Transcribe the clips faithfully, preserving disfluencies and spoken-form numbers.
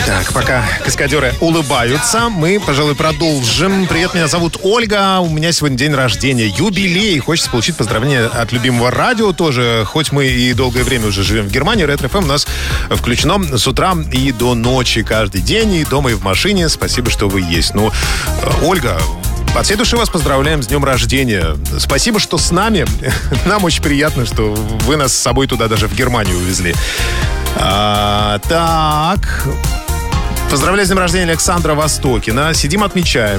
Так, пока каскадеры улыбаются, мы, пожалуй, продолжим. Привет, меня зовут Ольга. У меня сегодня день рождения, юбилей. Хочется получить поздравления от любимого радио тоже. Хоть мы и долгое время уже живем в Германии, Ретро эф эм у нас включено с утра и до ночи каждый день. И дома, и в машине. Спасибо, что вы есть. Ну, Ольга, от всей души вас поздравляем с днем рождения. Спасибо, что с нами. Нам очень приятно, что вы нас с собой туда даже в Германию увезли. А, так... Поздравляю с днем рождения Александра Востокина. Сидим, отмечаем.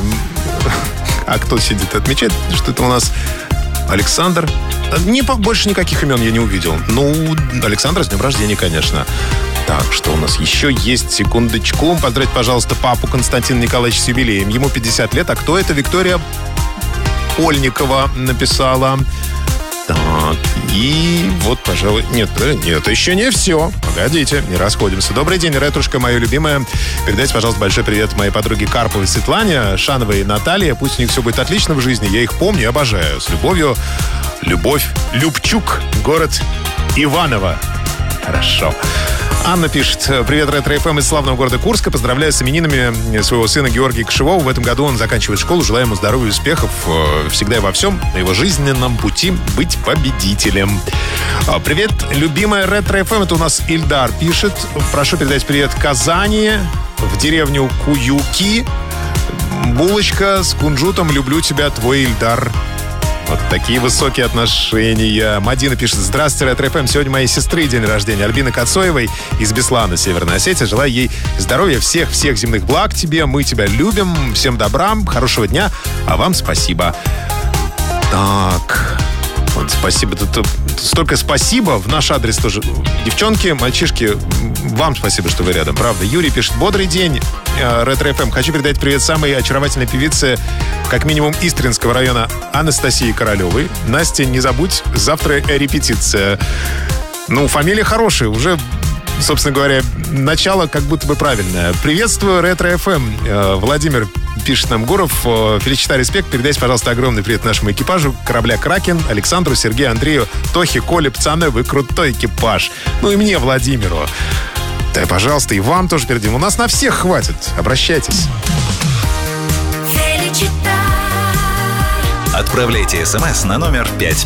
А кто сидит, отмечает? Что это у нас Александр? Не, больше никаких имен я не увидел. Ну, Александр с днем рождения, конечно. Так, что у нас еще есть? Секундочку. Поздравьте, пожалуйста, папу Константина Николаевича с юбилеем. Ему пятьдесят лет. А кто это? Виктория Ольникова написала. Так, и вот, пожалуй... Нет, нет, еще не все. Погодите, не расходимся. Добрый день, Ретрушка, моя любимая. Передайте, пожалуйста, большой привет моей подруге Карповой Светлане, Шановой и Наталье. Пусть у них все будет отлично в жизни. Я их помню и обожаю. С любовью, Любовь Любчук, город Иваново. Хорошо. Анна пишет: привет, Ретро эф эм из славного города Курска. Поздравляю с именинами своего сына Георгия Кошевого. В этом году он заканчивает школу. Желаю ему здоровья и успехов всегда и во всем на его жизненном пути быть победителем. Привет, любимая Ретро эф эм. Это у нас Ильдар пишет. Прошу передать привет Казани, в деревню Куюки. Булочка с кунжутом. Люблю тебя, твой Ильдар. Вот такие высокие отношения. Мадина пишет: здравствуйте, Ретро эф эм. Сегодня моей сестры день рождения, Альбины Кацоевой из Беслана, Северной Осетии. Желаю ей здоровья, всех-всех земных благ тебе. Мы тебя любим. Всем добра, хорошего дня. А вам спасибо. Так... Вот, спасибо. Тут, тут столько спасибо в наш адрес тоже. Девчонки, мальчишки, вам спасибо, что вы рядом. Правда. Юрий пишет: бодрый день, Ретро эф эм. Хочу передать привет самой очаровательной певице, как минимум, Истринского района, Анастасии Королевой. Настя, не забудь, завтра репетиция. Ну, фамилия хорошая. Уже, собственно говоря, начало как будто бы правильное. Приветствую, Ретро эф эм. Владимир пишет нам: Гуров, Феличита, респект. Передайте, пожалуйста, огромный привет нашему экипажу корабля «Кракен», Александру, Сергею, Андрею, Тохе, Коле, пацаны, вы крутой экипаж. Ну и мне, Владимиру. Да, пожалуйста, и вам тоже передадим. У нас на всех хватит. Обращайтесь. Отправляйте смс на номер пять